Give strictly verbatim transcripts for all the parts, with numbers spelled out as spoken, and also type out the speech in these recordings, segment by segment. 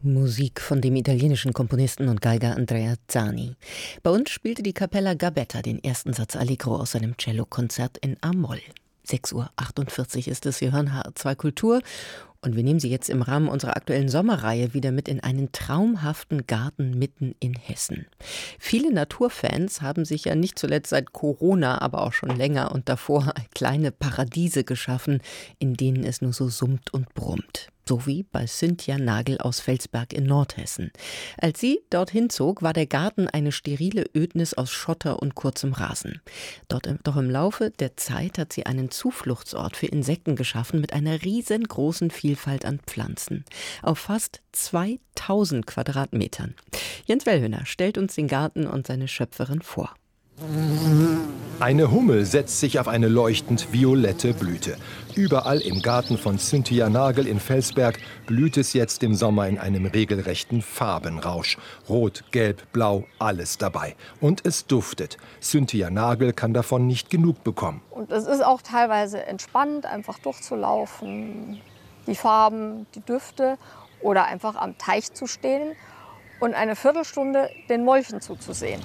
Musik von dem italienischen Komponisten und Geiger Andrea Zani. Bei uns spielte die Cappella Gabetta den ersten Satz Allegro aus seinem Cellokonzert in A-Moll. sechs Uhr achtundvierzig ist es, wir hören H R zwei Kultur und wir nehmen Sie jetzt im Rahmen unserer aktuellen Sommerreihe wieder mit in einen traumhaften Garten mitten in Hessen. Viele Naturfans haben sich ja nicht zuletzt seit Corona, aber auch schon länger und davor kleine Paradiese geschaffen, in denen es nur so summt und brummt. So wie bei Cynthia Nagel aus Felsberg in Nordhessen. Als sie dorthin zog, war der Garten eine sterile Ödnis aus Schotter und kurzem Rasen. Dort, doch im Laufe der Zeit hat sie einen Zufluchtsort für Insekten geschaffen mit einer riesengroßen Vielfalt an Pflanzen. Auf fast zweitausend Quadratmetern. Jens Wellhöhner stellt uns den Garten und seine Schöpferin vor. Eine Hummel setzt sich auf eine leuchtend violette Blüte. Überall im Garten von Cynthia Nagel in Felsberg blüht es jetzt im Sommer in einem regelrechten Farbenrausch. Rot, Gelb, Blau, alles dabei. Und es duftet. Cynthia Nagel kann davon nicht genug bekommen. Und es ist auch teilweise entspannend, einfach durchzulaufen. Die Farben, die Düfte oder einfach am Teich zu stehen und eine Viertelstunde den Molchen zuzusehen.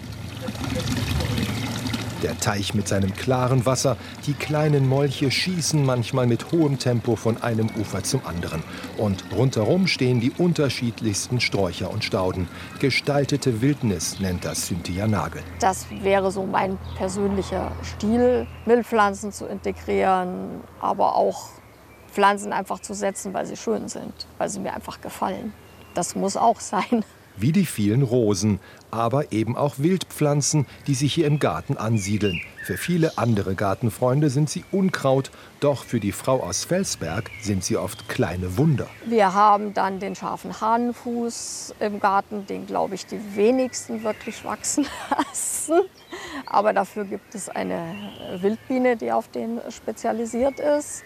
Der Teich mit seinem klaren Wasser, die kleinen Molche schießen manchmal mit hohem Tempo von einem Ufer zum anderen. Und rundherum stehen die unterschiedlichsten Sträucher und Stauden. Gestaltete Wildnis nennt das Cynthia Nagel. Das wäre so mein persönlicher Stil, Wildpflanzen zu integrieren, aber auch Pflanzen einfach zu setzen, weil sie schön sind, weil sie mir einfach gefallen. Das muss auch sein. Wie die vielen Rosen, aber eben auch Wildpflanzen, die sich hier im Garten ansiedeln. Für viele andere Gartenfreunde sind sie Unkraut, doch für die Frau aus Felsberg sind sie oft kleine Wunder. Wir haben dann den scharfen Hahnenfuß im Garten, den, glaube ich, die wenigsten wirklich wachsen lassen. Aber dafür gibt es eine Wildbiene, die auf den spezialisiert ist.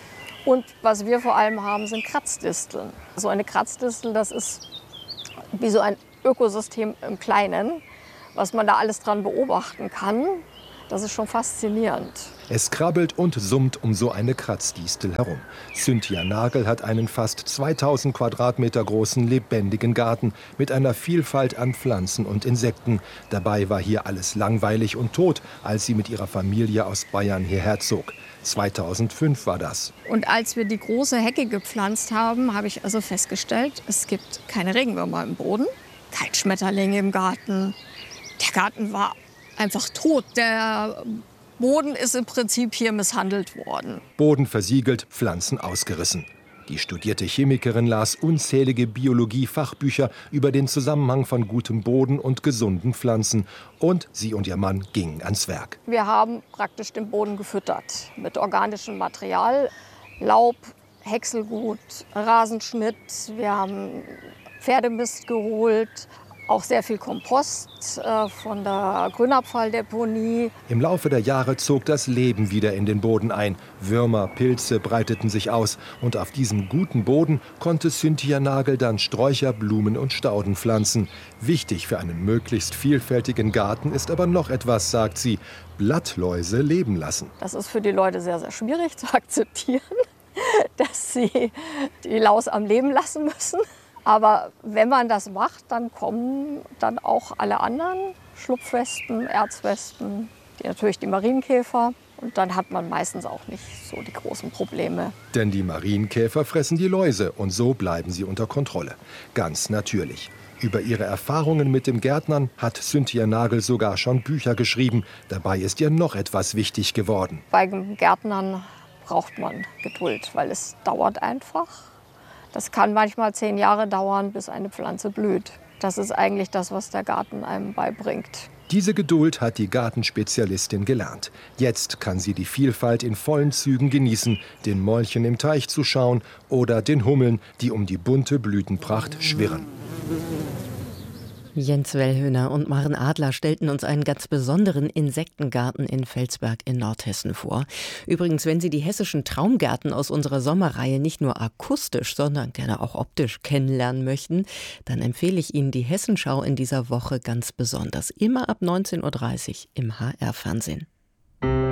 Und was wir vor allem haben, sind Kratzdisteln. So eine Kratzdistel, das ist wie so ein Ökosystem im Kleinen, was man da alles dran beobachten kann. Das ist schon faszinierend. Es krabbelt und summt um so eine Kratzdistel herum. Cynthia Nagel hat einen fast zweitausend Quadratmeter großen lebendigen Garten mit einer Vielfalt an Pflanzen und Insekten. Dabei war hier alles langweilig und tot, als sie mit ihrer Familie aus Bayern hierher zog. zweitausendfünf war das. Und als wir die große Hecke gepflanzt haben, habe ich also festgestellt, es gibt keine Regenwürmer im Boden, kein Schmetterling im Garten. Der Garten war einfach tot. Der Boden ist im Prinzip hier misshandelt worden. Boden versiegelt, Pflanzen ausgerissen. Die studierte Chemikerin las unzählige Biologie-Fachbücher über den Zusammenhang von gutem Boden und gesunden Pflanzen. Und sie und ihr Mann gingen ans Werk. Wir haben praktisch den Boden gefüttert mit organischem Material. Laub, Häckselgut, Rasenschnitt. Wir haben Pferdemist geholt. Auch sehr viel Kompost äh, von der Grünabfalldeponie. Im Laufe der Jahre zog das Leben wieder in den Boden ein. Würmer, Pilze breiteten sich aus. Und auf diesem guten Boden konnte Cynthia Nagel dann Sträucher, Blumen und Stauden pflanzen. Wichtig für einen möglichst vielfältigen Garten ist aber noch etwas, sagt sie: Blattläuse leben lassen. Das ist für die Leute sehr, sehr schwierig zu akzeptieren, dass sie die Laus am Leben lassen müssen. Aber wenn man das macht, dann kommen dann auch alle anderen Schlupfwespen, Erzwespen, die, natürlich die Marienkäfer. Und dann hat man meistens auch nicht so die großen Probleme. Denn die Marienkäfer fressen die Läuse und so bleiben sie unter Kontrolle. Ganz natürlich. Über ihre Erfahrungen mit dem Gärtnern hat Cynthia Nagel sogar schon Bücher geschrieben. Dabei ist ihr noch etwas wichtig geworden. Beim Gärtnern braucht man Geduld, weil es dauert einfach. Das kann manchmal zehn Jahre dauern, bis eine Pflanze blüht. Das ist eigentlich das, was der Garten einem beibringt. Diese Geduld hat die Gartenspezialistin gelernt. Jetzt kann sie die Vielfalt in vollen Zügen genießen, den Molchen im Teich zu schauen oder den Hummeln, die um die bunte Blütenpracht schwirren. Jens Wellhöhner und Maren Adler stellten uns einen ganz besonderen Insektengarten in Felsberg in Nordhessen vor. Übrigens, wenn Sie die hessischen Traumgärten aus unserer Sommerreihe nicht nur akustisch, sondern gerne auch optisch kennenlernen möchten, dann empfehle ich Ihnen die Hessenschau in dieser Woche ganz besonders. Immer ab neunzehn Uhr dreißig im H R-Fernsehen.